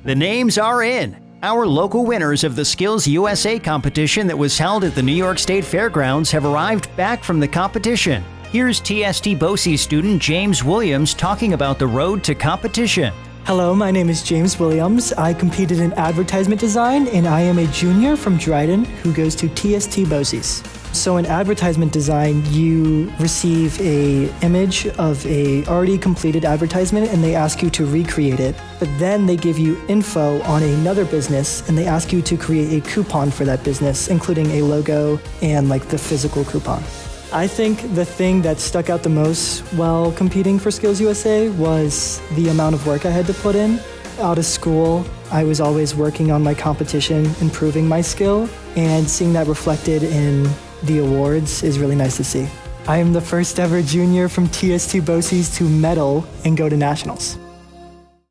The names are in. Our local winners of the Skills USA competition that was held at the New York State Fairgrounds have arrived back from the competition. Here's TST BOCES student James Williams talking about the road to competition. Hello, my name is James Williams. I competed in advertisement design, and I am a junior from Dryden who goes to TST BOCES. So in advertisement design, you receive an image of a already completed advertisement and they ask you to recreate it. But then they give you info on another business and they ask you to create a coupon for that business, including a logo and like the physical coupon. I think the thing that stuck out the most while competing for Skills USA was the amount of work I had to put in. Out of school, I was always working on my competition, improving my skill, and seeing that reflected in the awards is really nice to see. I am the first ever junior from TST BOCES to medal and go to nationals.